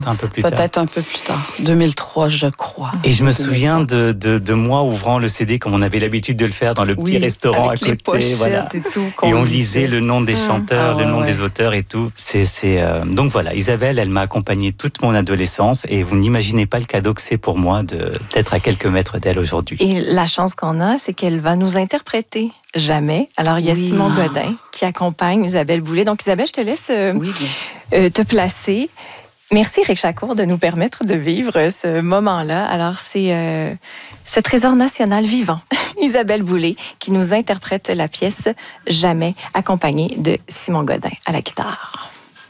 Un peu plus tard. Peut-être un peu plus tard, 2003, je crois. Et je me souviens de moi ouvrant le CD comme on avait l'habitude de le faire dans le petit restaurant à côté. Voilà. Et tout. Et on lisait le nom des chanteurs, le nom des auteurs et tout. Donc voilà, Isabelle, elle m'a accompagné toute mon adolescence et vous n'imaginez pas le cadeau que c'est pour moi d'être à quelques mètres d'elle aujourd'hui. Et la chance qu'on a, c'est qu'elle va nous interpréter Jamais. Alors, il y a Simon Godin qui accompagne Isabelle Boulay. Donc, Isabelle, je te laisse te placer. Merci, Éric Chacour, de nous permettre de vivre ce moment-là. Alors, c'est ce trésor national vivant, Isabelle Boulay, qui nous interprète la pièce Jamais, accompagnée de Simon Godin à la guitare.